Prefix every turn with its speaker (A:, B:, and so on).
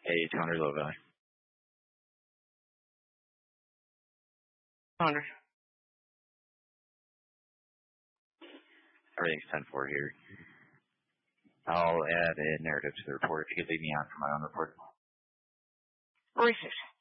A: Hey, 200 low value.
B: 200.
A: Everything's 10-4 here. I'll add a narrative to the report if you could leave me on for my own report.
B: Racist.